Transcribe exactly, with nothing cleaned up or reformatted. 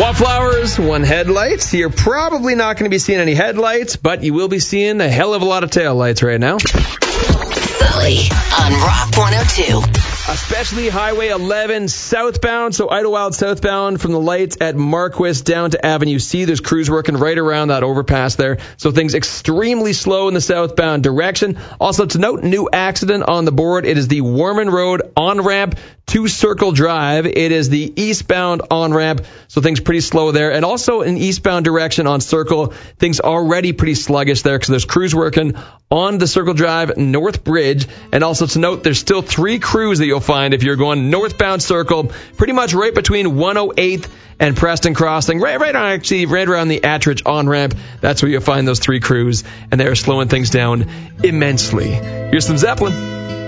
Wallflowers, one headlights. You're probably not going to be seeing any headlights, but you will be seeing a hell of a lot of taillights right now. Philly on Rock one oh two. Especially Highway eleven southbound, so Idlewild southbound from the lights at Marquis down to Avenue C. There's crews working right around that overpass there, so things extremely slow in the southbound direction. Also to note, new accident on the board. It is the Warman Road on-ramp to Circle Drive. It is the eastbound on-ramp, so things pretty slow there. And also in eastbound direction on Circle, things already pretty sluggish there because there's crews working on the Circle Drive North Bridge. And also to note, there's still three crews that you'll find if you're going northbound Circle, pretty much right between one oh eighth and Preston Crossing, right, right on actually, right around the Attridge on-ramp. That's where you'll find those three crews, and they're slowing things down immensely. Here's some Zeppelin.